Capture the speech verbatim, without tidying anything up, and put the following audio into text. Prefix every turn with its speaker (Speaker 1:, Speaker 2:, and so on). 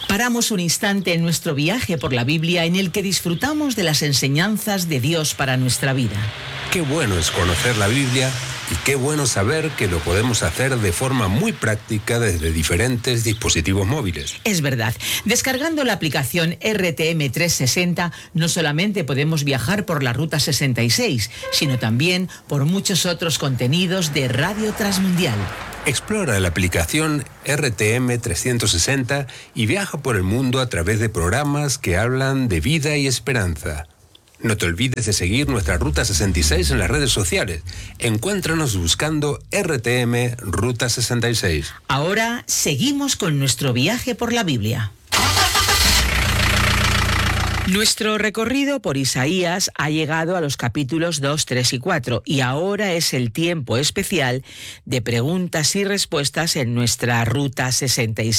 Speaker 1: Paramos un instante en nuestro viaje por la Biblia en el que disfrutamos de las enseñanzas de Dios para nuestra vida.
Speaker 2: Qué bueno es conocer la Biblia y qué bueno saber que lo podemos hacer de forma muy práctica desde diferentes dispositivos móviles.
Speaker 1: Es verdad. Descargando la aplicación R T M trescientos sesenta, no solamente podemos viajar por la Ruta sesenta y seis, sino también por muchos otros contenidos de Radio Transmundial.
Speaker 2: Explora la aplicación R T M trescientos sesenta y viaja por el mundo a través de programas que hablan de vida y esperanza. No te olvides de seguir nuestra Ruta sesenta y seis en las redes sociales. Encuéntranos buscando R T M Ruta sesenta y seis.
Speaker 1: Ahora seguimos con nuestro viaje por la Biblia. Nuestro recorrido por Isaías ha llegado a los capítulos dos, tres y cuatro y ahora es el tiempo especial de preguntas y respuestas en nuestra Ruta sesenta y seis.